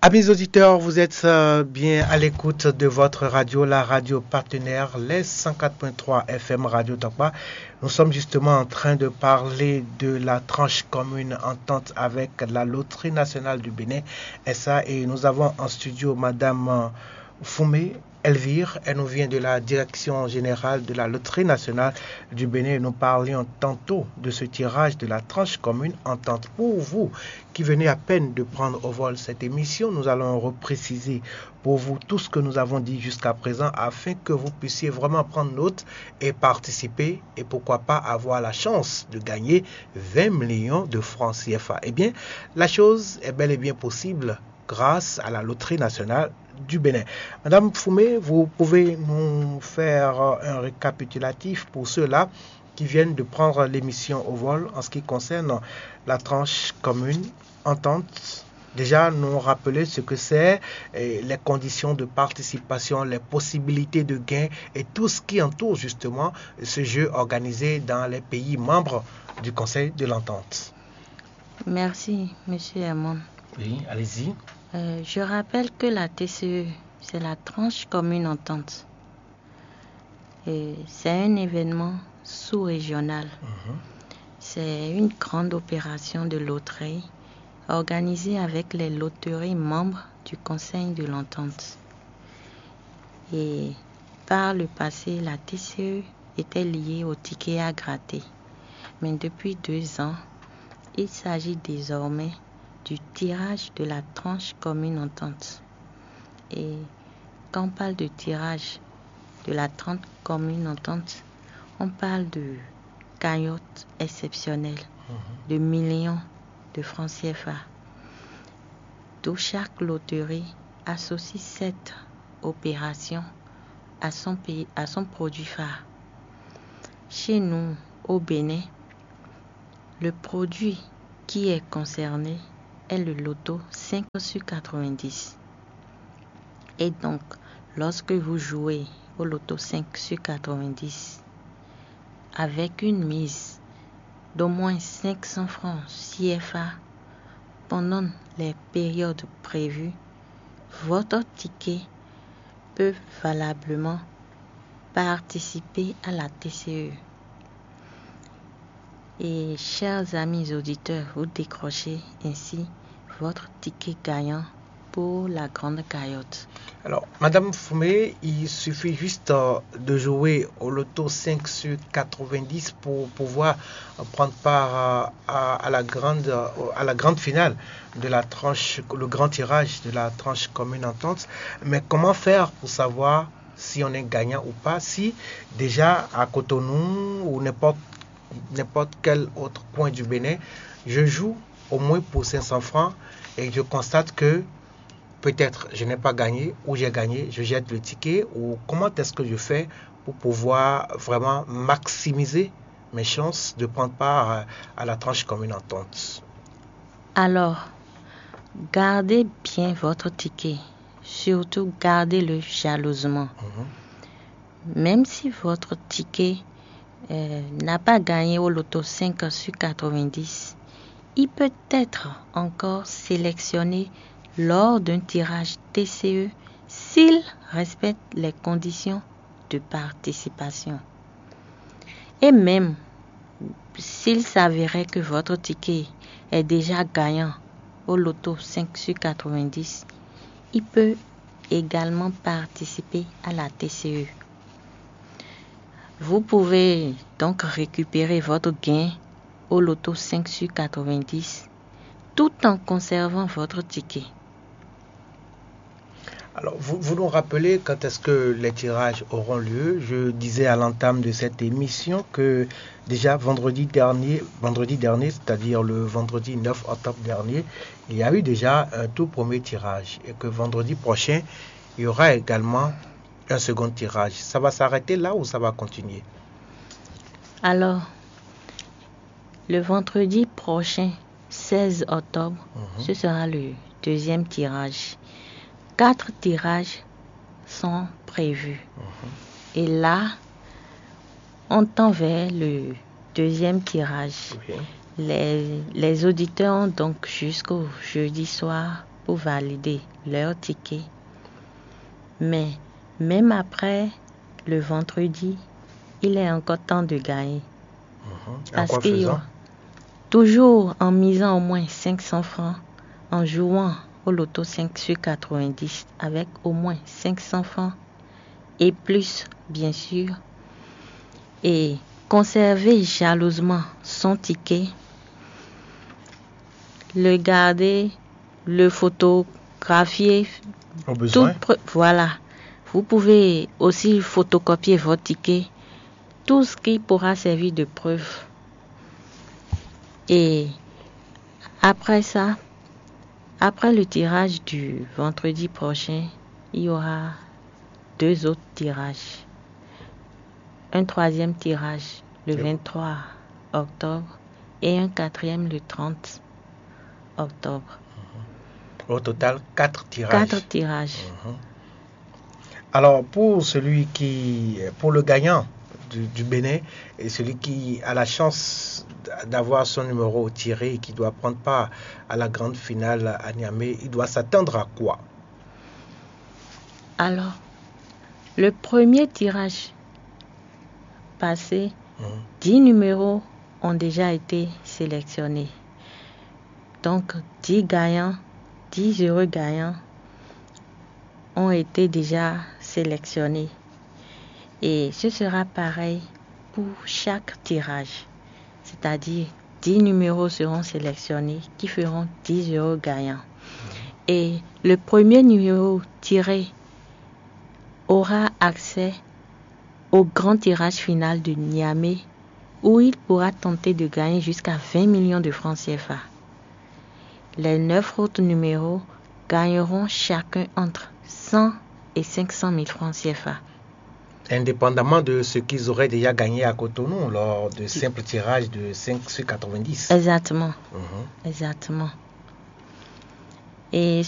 Amis auditeurs, vous êtes bien à l'écoute de votre radio, la radio partenaire, les 104.3 FM Radio Tokpa. Nous sommes justement en train de parler de la tranche commune entente avec la Loterie nationale du Bénin, SA, et nous avons en studio Madame Foumé Elvire, elle nous vient de la direction générale de la Loterie nationale du Bénin. Nous parlions tantôt de ce tirage de la tranche commune entente. Pour vous qui venez à peine de prendre au vol cette émission, nous allons repréciser pour vous tout ce que nous avons dit jusqu'à présent afin que vous puissiez vraiment prendre note et participer et pourquoi pas avoir la chance de gagner 20 millions de francs CFA. Eh bien, la chose est bel et bien possible grâce à la Loterie nationale du Bénin. Madame Foumé, vous pouvez nous faire un récapitulatif pour ceux-là qui viennent de prendre l'émission au vol en ce qui concerne la tranche commune entente. Déjà, nous rappeler ce que c'est, les conditions de participation, les possibilités de gain et tout ce qui entoure justement ce jeu organisé dans les pays membres du Conseil de l'entente. Merci, Monsieur Hamon. Oui, allez-y. Je rappelle que la TCE, c'est la tranche commune entente. C'est un événement sous-régional. C'est une grande opération de loterie organisée avec les loteries membres du Conseil de l'entente. Et par le passé, la TCE était liée au ticket à gratter. Mais depuis 2 ans, il s'agit désormais du tirage de la tranche commune entente. Et quand on parle de tirage de la tranche commune entente, on parle de cagnotte exceptionnelle de millions de francs CFA. D'où chaque loterie associe cette opération à son produit phare. Chez nous, au Bénin, le produit qui est concerné est le loto 5 sur 90. Et donc, lorsque vous jouez au loto 5 sur 90, avec une mise d'au moins 500 francs CFA pendant les périodes prévues, votre ticket peut valablement participer à la TCE. Et chers amis auditeurs, vous décrochez ainsi votre ticket gagnant pour la grande cagnotte. Alors, Madame Foumé, il suffit juste de jouer au loto 5 sur 90 pour pouvoir prendre part à la grande finale de la tranche, le grand tirage de la tranche commune entente. Mais comment faire pour savoir si on est gagnant ou pas, si déjà à Cotonou ou n'importe quel autre point du Bénin, je joue au moins pour 500 francs et je constate que peut-être je n'ai pas gagné ou j'ai gagné, je jette le ticket, ou comment est-ce que je fais pour pouvoir vraiment maximiser mes chances de prendre part à la tranche commune entente? Alors, gardez bien votre ticket, surtout gardez-le jalousement. Même si votre ticket n'a pas gagné au loto 5 sur 90, il peut être encore sélectionné lors d'un tirage TCE s'il respecte les conditions de participation. Et même s'il s'avérait que votre ticket est déjà gagnant au loto 5 sur 90, il peut également participer à la TCE. Vous pouvez donc récupérer votre gain au loto 5 sur 90 tout en conservant votre ticket. Alors, vous nous rappelez quand est-ce que les tirages auront lieu? Je disais à l'entame de cette émission que déjà vendredi dernier, c'est-à-dire le vendredi 9 octobre dernier, il y a eu déjà un tout premier tirage et que vendredi prochain, il y aura également un second tirage. Ça va s'arrêter là ou ça va continuer? Alors, le vendredi prochain, 16 octobre, ce sera le deuxième tirage. 4 tirages sont prévus. Et là, on tend vers le deuxième tirage. Les auditeurs ont donc jusqu'au jeudi soir pour valider leur ticket. Mais même après le vendredi, il est encore temps de gagner. En quoi faisant? Toujours en misant au moins 500 francs, en jouant au loto 5 sur 90 avec au moins 500 francs et plus, bien sûr, et conserver jalousement son ticket, le garder, le photographier, Au besoin. voilà. Vous pouvez aussi photocopier votre ticket, tout ce qui pourra servir de preuve. Et après ça, après le tirage du vendredi prochain, il y aura 2 autres tirages. Un 3e tirage le 23 octobre et un 4e le 30 octobre. Au total, 4 tirages. 4 tirages. Alors, pour le gagnant du Bénin et celui qui a la chance d'avoir son numéro tiré et qui doit prendre part à la grande finale à Niamey, il doit s'attendre à quoi? Alors, le premier tirage passé, 10 numéros ont déjà été sélectionnés. Donc, 10 gagnants, 10 heureux gagnants ont été déjà sélectionnés. Et ce sera pareil pour chaque tirage. C'est-à-dire, 10 numéros seront sélectionnés qui feront 10 heureux gagnants. Et le premier numéro tiré aura accès au grand tirage final de Niamey où il pourra tenter de gagner jusqu'à 20 millions de francs CFA. Les 9 autres numéros gagneront chacun entre 100 et 500 000 francs CFA. Indépendamment de ce qu'ils auraient déjà gagné à Cotonou lors de simple tirage de 5 sur 90. Exactement. Exactement. Et